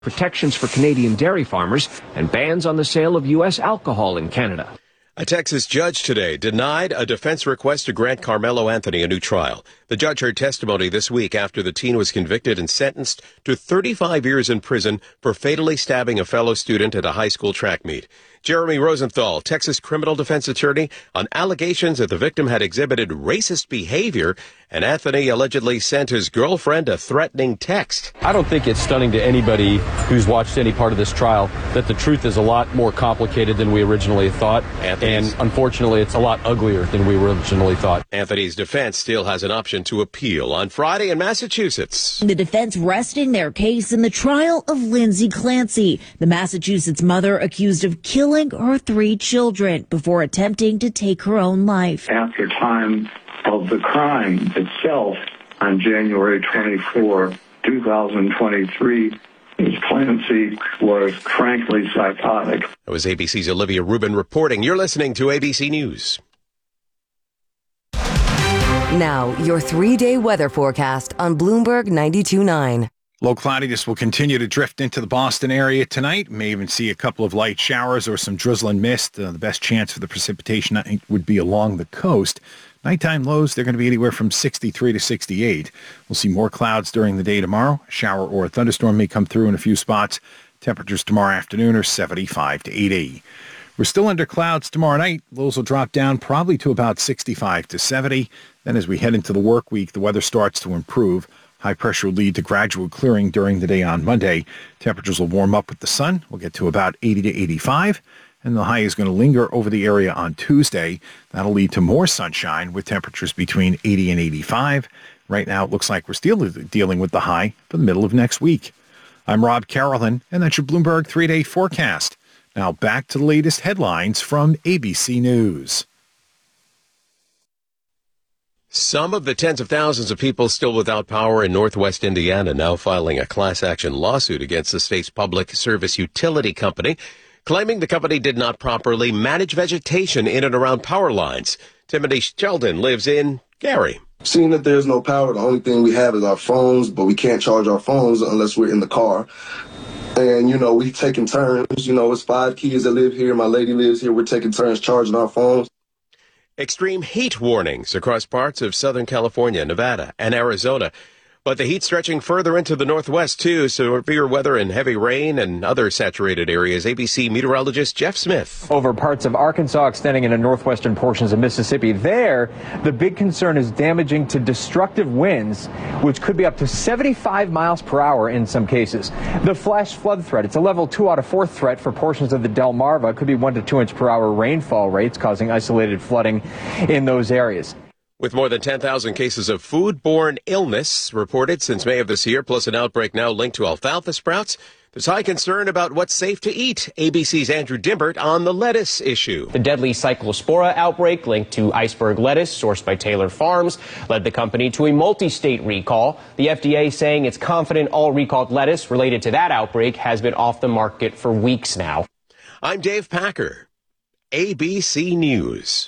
protections for Canadian dairy farmers, and bans on the sale of U.S. alcohol in Canada. A Texas judge today denied a defense request to grant Carmelo Anthony a new trial. The judge heard testimony this week after the teen was convicted and sentenced to 35 years in prison for fatally stabbing a fellow student at a high school track meet. Jeremy Rosenthal, Texas criminal defense attorney, on allegations that the victim had exhibited racist behavior and Anthony allegedly sent his girlfriend a threatening text. I don't think it's stunning to anybody who's watched any part of this trial that the truth is a lot more complicated than we originally thought. And unfortunately, it's a lot uglier than we originally thought. Anthony's defense still has an option to appeal on Friday in Massachusetts. The defense resting their case in the trial of Lindsay Clancy, the Massachusetts mother accused of killing her 3 children before attempting to take her own life. After time of the crime itself, on January 24, 2023, Ms. Clancy was frankly psychotic. That was ABC's Olivia Rubin reporting. You're listening to ABC News. Now, your 3-day weather forecast on Bloomberg 92.9. Low cloudiness will continue to drift into the Boston area tonight. May even see a couple of light showers or some drizzling mist. The best chance for the precipitation, I think, would be along the coast. Nighttime lows, they're going to be anywhere from 63 to 68. We'll see more clouds during the day tomorrow. A shower or a thunderstorm may come through in a few spots. Temperatures tomorrow afternoon are 75 to 80. We're still under clouds tomorrow night. Lows will drop down probably to about 65 to 70. Then as we head into the work week, the weather starts to improve. High pressure will lead to gradual clearing during the day on Monday. Temperatures will warm up with the sun. We'll get to about 80 to 85. And the high is going to linger over the area on Tuesday. That'll lead to more sunshine with temperatures between 80 and 85. Right now, it looks like we're still dealing with the high for the middle of next week. I'm Rob Carolan, and that's your Bloomberg 3-day forecast. Now back to the latest headlines from ABC News. Some of the tens of thousands of people still without power in Northwest Indiana now filing a class action lawsuit against the state's public service utility company, claiming the company did not properly manage vegetation in and around power lines. Timothy Sheldon lives in Gary. Seeing that there's no power, the only thing we have is our phones, but we can't charge our phones unless we're in the car. And, we taking turns. It's 5 kids that live here. My lady lives here. We're taking turns charging our phones. Extreme heat warnings across parts of Southern California, Nevada, and Arizona. But the heat stretching further into the Northwest, too. Severe weather and heavy rain and other saturated areas. ABC meteorologist Jeff Smith. Over parts of Arkansas extending into northwestern portions of Mississippi. There, the big concern is damaging to destructive winds, which could be up to 75 miles per hour in some cases. The flash flood threat, it's a level 2 out of 4 threat for portions of the Delmarva. Could be 1 to 2 inch per hour rainfall rates, causing isolated flooding in those areas. With more than 10,000 cases of foodborne illness reported since May of this year, plus an outbreak now linked to alfalfa sprouts, there's high concern about what's safe to eat. ABC's Andrew Dimbert on the lettuce issue. The deadly Cyclospora outbreak linked to iceberg lettuce sourced by Taylor Farms led the company to a multi-state recall. The FDA saying it's confident all recalled lettuce related to that outbreak has been off the market for weeks now. I'm Dave Packer, ABC News.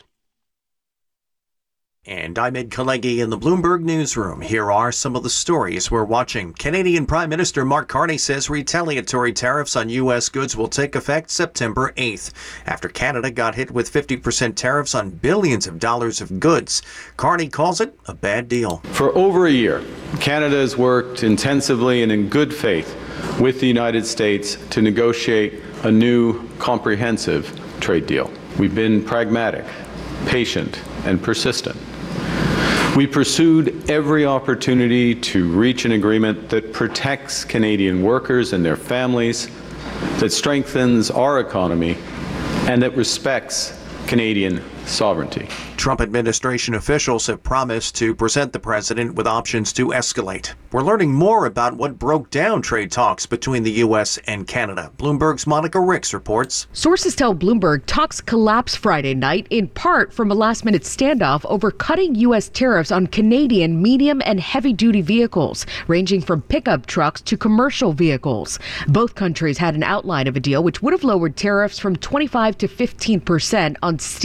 And I'm Ed Kalegi in the Bloomberg Newsroom. Here are some of the stories we're watching. Canadian Prime Minister Mark Carney says retaliatory tariffs on U.S. goods will take effect September 8th, after Canada got hit with 50% tariffs on billions of dollars of goods. Carney calls it a bad deal. For over a year, Canada has worked intensively and in good faith with the United States to negotiate a new comprehensive trade deal. We've been pragmatic, patient, and persistent. We pursued every opportunity to reach an agreement that protects Canadian workers and their families, that strengthens our economy, and that respects Canadian sovereignty. Trump administration officials have promised to present the president with options to escalate. We're learning more about what broke down trade talks between the U.S. and Canada. Bloomberg's Monica Ricks reports. Sources tell Bloomberg talks collapsed Friday night, in part from a last-minute standoff over cutting U.S. tariffs on Canadian medium and heavy-duty vehicles, ranging from pickup trucks to commercial vehicles. Both countries had an outline of a deal which would have lowered tariffs from 25 to 15% on steel, aluminum,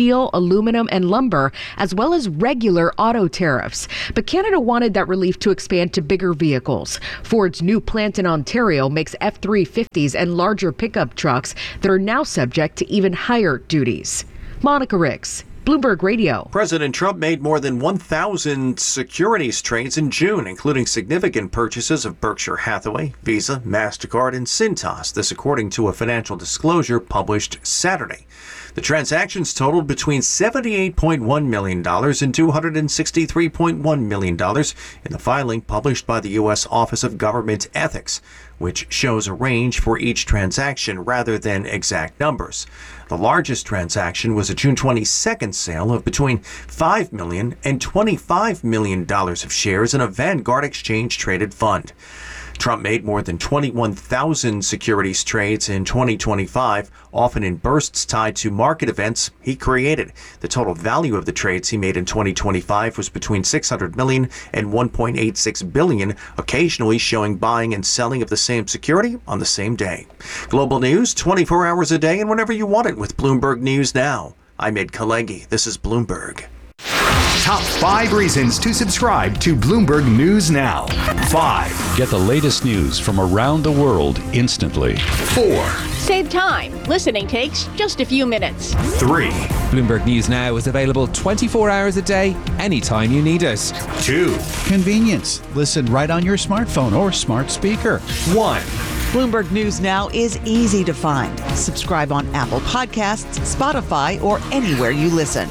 aluminum and lumber, as well as regular auto tariffs. But Canada wanted that relief to expand to bigger vehicles. Ford's new plant in Ontario makes F-350s and larger pickup trucks that are now subject to even higher duties. Monica Ricks, Bloomberg Radio. President Trump made more than 1,000 securities trades in June, including significant purchases of Berkshire Hathaway, Visa, MasterCard, and Cintas. This according to a financial disclosure published Saturday. The transactions totaled between $78.1 million and $263.1 million in the filing published by the U.S. Office of Government Ethics, which shows a range for each transaction rather than exact numbers. The largest transaction was a June 22nd sale of between $5 million and $25 million of shares in a Vanguard exchange-traded fund. Trump made more than 21,000 securities trades in 2025, often in bursts tied to market events he created. The total value of the trades he made in 2025 was between $600 million and $1.86 billion, occasionally showing buying and selling of the same security on the same day. Global news 24 hours a day and whenever you want it with Bloomberg News Now. I'm Ed Kalegi. This is Bloomberg. Top 5 reasons to subscribe to Bloomberg News Now. 5. Get the latest news from around the world instantly. 4. Save time. Listening takes just a few minutes. 3. Bloomberg News Now is available 24 hours a day, anytime you need us. 2. Convenience. Listen right on your smartphone or smart speaker. 1. Bloomberg News Now is easy to find. Subscribe on Apple Podcasts, Spotify, or anywhere you listen.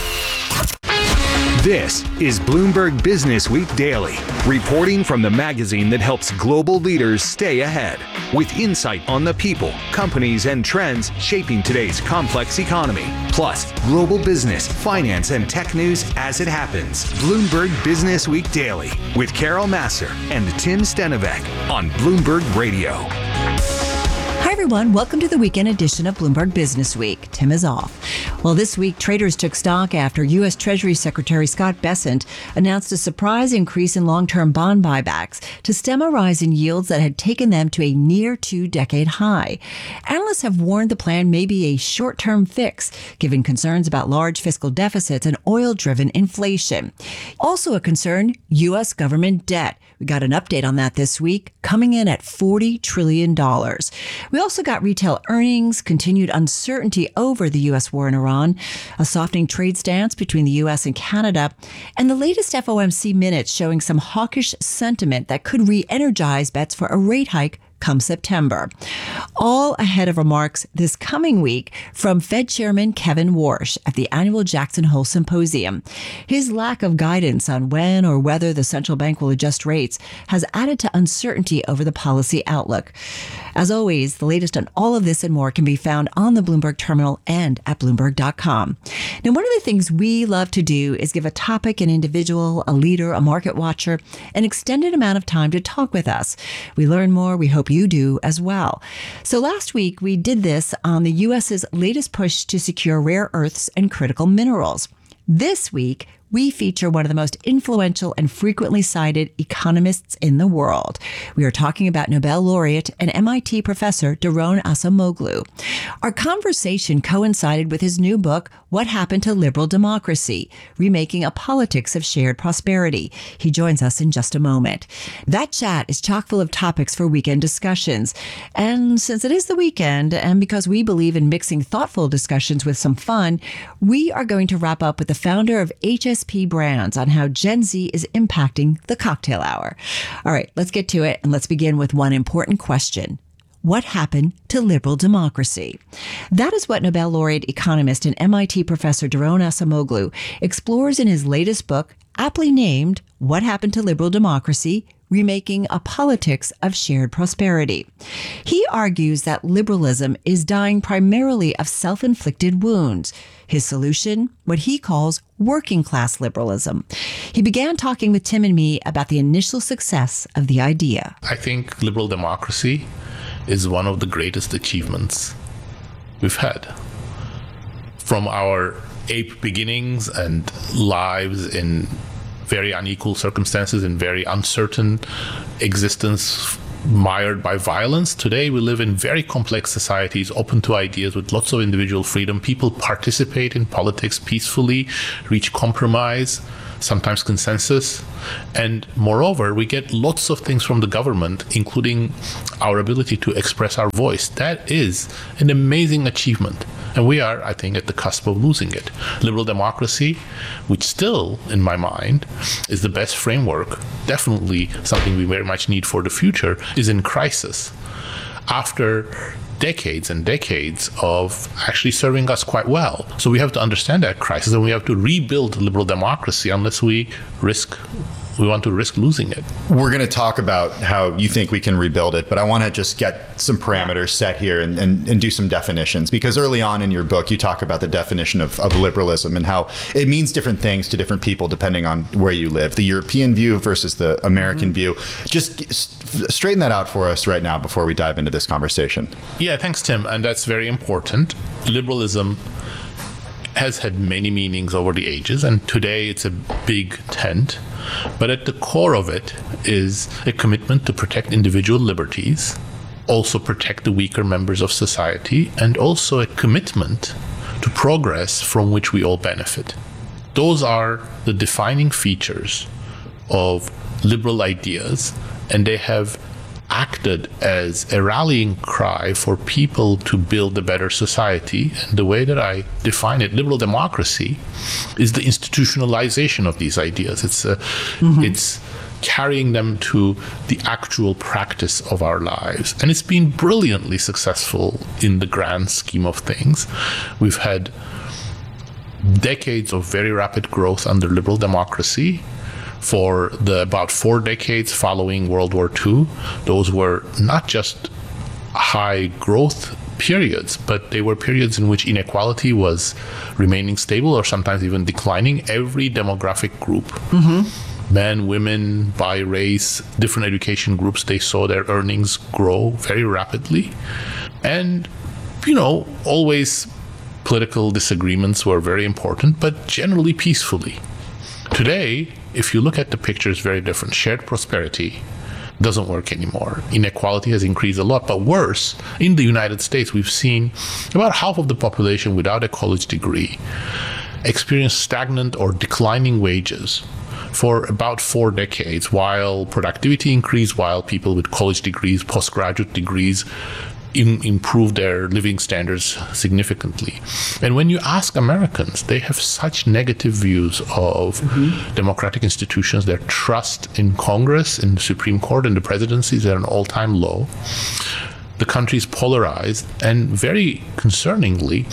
This is Bloomberg Business Week Daily, reporting from the magazine that helps global leaders stay ahead, with insight on the people, companies, and trends shaping today's complex economy, plus global business, finance, and tech news as it happens. Bloomberg Business Week Daily with Carol Massar and Tim Stenovec on Bloomberg Radio. Hi, everyone. Welcome to the weekend edition of Bloomberg Business Week. Tim is off. Well, this week, traders took stock after U.S. Treasury Secretary Scott Bessent announced a surprise increase in long-term bond buybacks to stem a rise in yields that had taken them to a near 2-decade high. Analysts have warned the plan may be a short-term fix, given concerns about large fiscal deficits and oil-driven inflation. Also a concern, U.S. government debt. We got an update on that this week, coming in at $40 trillion. We also got retail earnings, continued uncertainty over the U.S. war in Iran, a softening trade stance between the U.S. and Canada, and the latest FOMC minutes showing some hawkish sentiment that could re-energize bets for a rate hike come September. All ahead of remarks this coming week from Fed Chairman Kevin Warsh at the annual Jackson Hole Symposium. His lack of guidance on when or whether the central bank will adjust rates has added to uncertainty over the policy outlook. As always, the latest on all of this and more can be found on the Bloomberg terminal and at Bloomberg.com. Now, one of the things we love to do is give a topic, an individual, a leader, a market watcher, an extended amount of time to talk with us. We learn more. We hope you do as well. So last week, we did this on the U.S.'s latest push to secure rare earths and critical minerals. This week, we feature one of the most influential and frequently cited economists in the world. We are talking about Nobel laureate and MIT professor Daron Acemoglu. Our conversation coincided with his new book, What Happened to Liberal Democracy? Remaking a Politics of Shared Prosperity. He joins us in just a moment. That chat is chock full of topics for weekend discussions. And since it is the weekend, and because we believe in mixing thoughtful discussions with some fun, we are going to wrap up with the founder of HSP Brands on how Gen Z is impacting the cocktail hour. All right, let's get to it, and let's begin with one important question. What happened to liberal democracy? That is what Nobel laureate economist and MIT professor Daron Acemoglu explores in his latest book, aptly named What Happened to Liberal Democracy? Remaking a Politics of Shared Prosperity. He argues that liberalism is dying primarily of self-inflicted wounds. His solution, what he calls working-class liberalism. He began talking with Tim and me about the initial success of the idea. I think liberal democracy is one of the greatest achievements we've had. From our ape beginnings and lives in very unequal circumstances and very uncertain existence mired by violence. Today, we live in very complex societies, open to ideas with lots of individual freedom. People participate in politics peacefully, reach compromise, sometimes consensus. And moreover, we get lots of things from the government, including our ability to express our voice. That is an amazing achievement. And we are, I think, at the cusp of losing it. Liberal democracy, which still, in my mind, is the best framework, definitely something we very much need for the future, is in crisis. After decades and decades of actually serving us quite well. So we have to understand that crisis, and we have to rebuild liberal democracy unless we want to risk losing it. We're going to talk about how you think we can rebuild it, but I want to just get some parameters set here and do some definitions, because early on in your book, you talk about the definition of liberalism and how it means different things to different people depending on where you live, the European view versus the American view. Just straighten that out for us right now before we dive into this conversation. Yeah, thanks, Tim. And that's very important. Liberalism has had many meanings over the ages, and today it's a big tent. But at the core of it is a commitment to protect individual liberties, also protect the weaker members of society, and also a commitment to progress from which we all benefit. Those are the defining features of liberal ideas, and they have acted as a rallying cry for people to build a better society. And the way that I define it, liberal democracy is the institutionalization of these ideas. It's carrying them to the actual practice of our lives. And it's been brilliantly successful in the grand scheme of things. We've had decades of very rapid growth under liberal democracy. For the about 4 decades following World War II, those were not just high growth periods, but they were periods in which inequality was remaining stable or sometimes even declining. Every demographic group, men, women, by race, different education groups, they saw their earnings grow very rapidly. And, always political disagreements were very important, but generally peacefully. Today, if you look at the picture, it's very different. Shared prosperity doesn't work anymore. Inequality has increased a lot, but worse, in the United States, we've seen about half of the population without a college degree experience stagnant or declining wages for about 4 decades, while productivity increased, while people with college degrees, postgraduate degrees, improve their living standards significantly. And when you ask Americans, they have such negative views of democratic institutions. Their trust in Congress, in the Supreme Court, and the presidency is at an all-time low. The country is polarized, and very concerningly,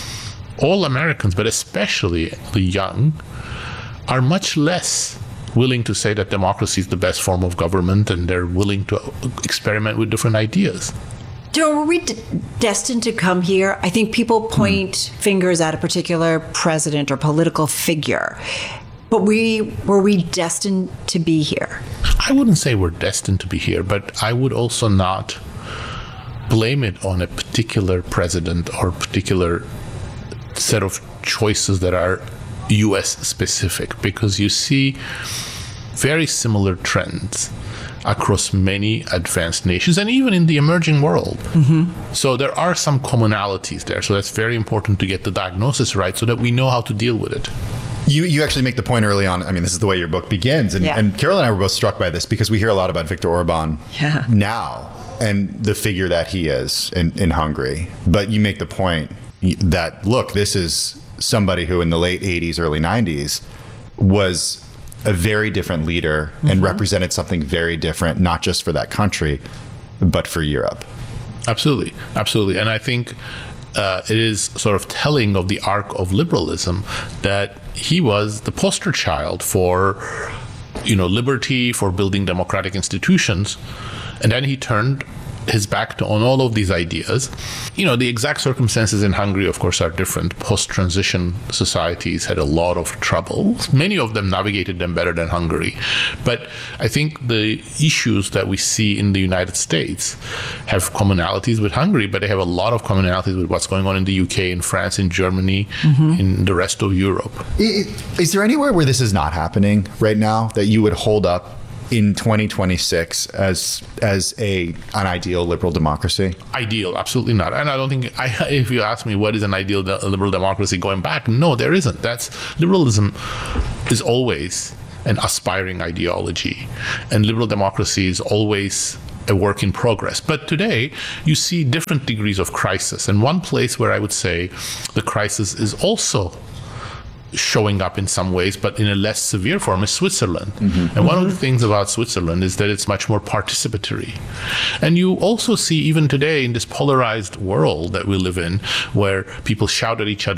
all Americans, but especially the young, are much less willing to say that democracy is the best form of government, and they're willing to experiment with different ideas. Daryl, were we destined to come here? I think people point fingers at a particular president or political figure, but were we destined to be here? I wouldn't say we're destined to be here, but I would also not blame it on a particular president or particular set of choices that are U.S. specific, because you see very similar trends across many advanced nations and even in the emerging world. So there are some commonalities there. So that's very important to get the diagnosis right so that we know how to deal with it. You actually make the point early on. I mean, this is the way your book begins. And Carol and I were both struck by this because we hear a lot about Viktor Orban now and the figure that he is in Hungary. But you make the point that, look, this is somebody who in the late 80s, early 90s was a very different leader and represented something very different, not just for that country, but for Europe. Absolutely. Absolutely. And I think it is sort of telling of the arc of liberalism that he was the poster child for, liberty, for building democratic institutions. And then he turned his back on all of these ideas. The exact circumstances in Hungary, of course, are different. Post-transition societies had a lot of trouble. Many of them navigated them better than Hungary. But I think the issues that we see in the United States have commonalities with Hungary, but they have a lot of commonalities with what's going on in the UK, in France, in Germany, in the rest of Europe. Is there anywhere where this is not happening right now that you would hold up in 2026 as an ideal liberal democracy? Ideal, absolutely not. And I don't think, if you ask me what is an ideal liberal democracy going back, no, there isn't. Liberalism is always an aspiring ideology, and liberal democracy is always a work in progress. But today, you see different degrees of crisis. And one place where I would say the crisis is also showing up in some ways, but in a less severe form, is Switzerland. And one of the things about Switzerland is that it's much more participatory. And you also see even today in this polarized world that we live in, where people shout at each other